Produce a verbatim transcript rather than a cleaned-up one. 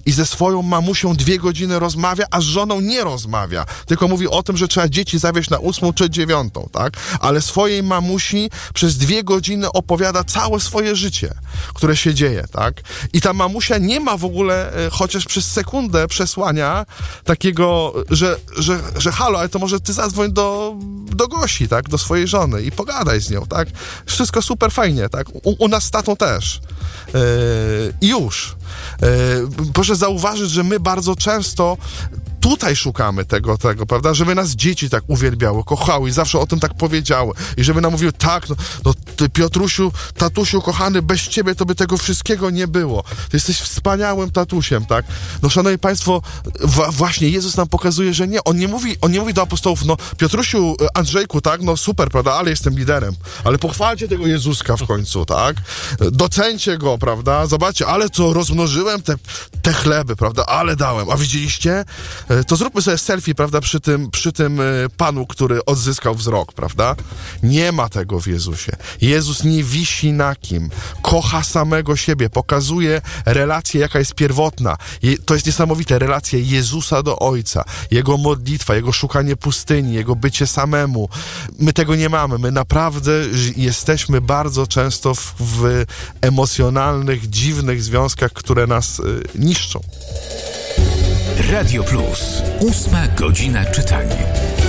i ze swoją mamusią dwie godziny rozmawia, a z żoną nie rozmawia, tylko mówi o tym, że trzeba dzieci zawieźć na ósmą czy dziewiątą, tak? Ale swojej mamusi przez dwie godziny opowiada całe swoje życie, które się dzieje, tak? I ta mamusia nie ma w ogóle, chociaż przez sekundę przesłania takiego, że, że, że halo, ale to może ty zadzwoń do, do Gosi, tak? Do swojej żony i pogadaj z nią, tak? Wszystko super fajnie, tak? U, u nas z tatą też. I yy, już. Yy, proszę zauważyć, że my bardzo często tutaj szukamy tego, tego, prawda? Żeby nas dzieci tak uwielbiały, kochały i zawsze o tym tak powiedziały. I żeby nam mówiły, tak, no, no ty Piotrusiu, tatusiu kochany, bez ciebie to by tego wszystkiego nie było. Ty jesteś wspaniałym tatusiem, tak? No szanowni państwo, w- właśnie Jezus nam pokazuje, że nie. On nie mówi, on nie mówi do apostołów, no Piotrusiu, Andrzejku, tak, no super, prawda, ale jestem liderem. Ale pochwalcie tego Jezuska w końcu, tak? Docencie go, prawda? Zobaczcie, ale co, rozmnożyłem te, te chleby, prawda? Ale dałem. A widzieliście? To zróbmy sobie selfie, prawda, przy tym, przy tym Panu, który odzyskał wzrok, prawda? Nie ma tego w Jezusie. Jezus nie wisi na kim. Kocha samego siebie. Pokazuje relację, jaka jest pierwotna. Je, to jest niesamowite. Relacja Jezusa do Ojca. Jego modlitwa, Jego szukanie pustyni, Jego bycie samemu. My tego nie mamy. My naprawdę jesteśmy bardzo często w, w emocjonalnych, dziwnych związkach, które nas y, niszczą. Radio Plus. Ósma godzina czytania.